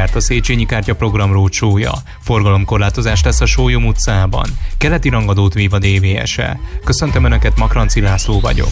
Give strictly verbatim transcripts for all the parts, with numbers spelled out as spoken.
lejárt a Széchenyi Kártya program rócsója. Forgalomkorlátozás lesz a Sólyom utcában. Keleti rangadót vív a dé vé es-e. Köszöntöm Önöket, Makranci László vagyok.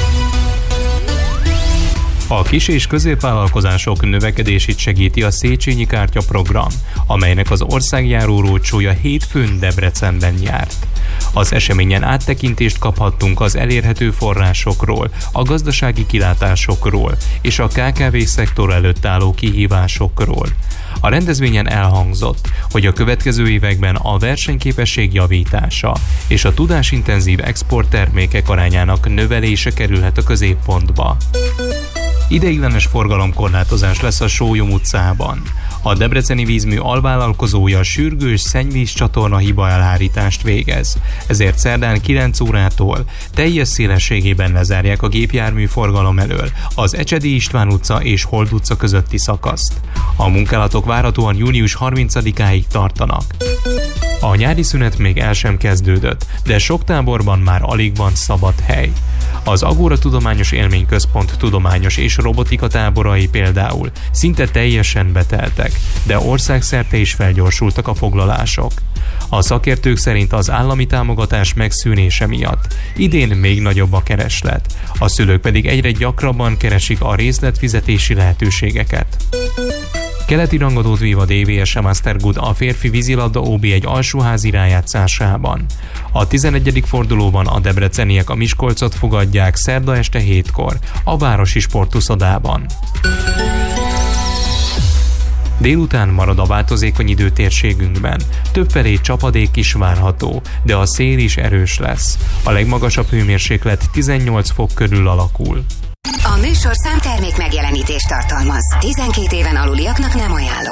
A kis- és középvállalkozások növekedését segíti a Széchenyi Kártya program, amelynek az országjáró rócsója hétfőn Debrecenben járt. Az eseményen áttekintést kaphattunk az elérhető forrásokról, a gazdasági kilátásokról és a ká ká vé szektor előtt álló kihívásokról. A rendezvényen elhangzott, hogy a következő években a versenyképesség javítása és a tudásintenzív exporttermékek arányának növelése kerülhet a középpontba. Ideiglenes forgalomkorlátozás lesz a Sólyom utcában. A debreceni vízmű alvállalkozója sürgős szennyvíz csatorna hiba elhárítást végez, ezért szerdán kilenc órától teljes szélességében lezárják a gépjármű forgalom elől az Ecsedi István utca és Hold utca közötti szakaszt. A munkálatok várhatóan június harmincadikáig tartanak. A nyári szünet még el sem kezdődött, de sok táborban már alig van szabad hely. Az Agora Tudományos Élményközpont tudományos és robotika táborai például szinte teljesen beteltek, de országszerte is felgyorsultak a foglalások. A szakértők szerint az állami támogatás megszűnése miatt idén még nagyobb a kereslet, a szülők pedig egyre gyakrabban keresik a részletfizetési lehetőségeket. Keleti rangadót vív a dé vé es-e Mastergood a férfi vízilabda ó bé egy alsóházi rájátszásában. A tizenegyedik fordulóban a debreceniek a Miskolcot fogadják szerda este hétkor a Városi Sportuszodában. Délután marad a változékony idő térségünkben. Többfelé csapadék is várható, de a szél is erős lesz. A legmagasabb hőmérséklet tizennyolc fok körül alakul. A műsorszám termék megjelenítést tartalmaz. tizenkét éven aluliaknak nem ajánlott.